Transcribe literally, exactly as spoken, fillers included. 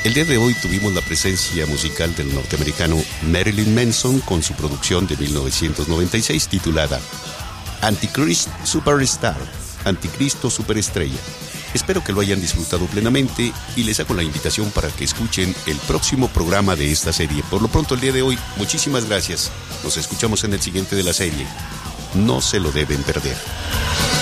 El día de hoy tuvimos la presencia musical del norteamericano Marilyn Manson con su producción de mil novecientos noventa y seis titulada Antichrist Superstar, Anticristo Superestrella. Espero que lo hayan disfrutado plenamente y les hago la invitación para que escuchen el próximo programa de esta serie. Por lo pronto el día de hoy, muchísimas gracias. Nos escuchamos en el siguiente de la serie. No se lo deben perder.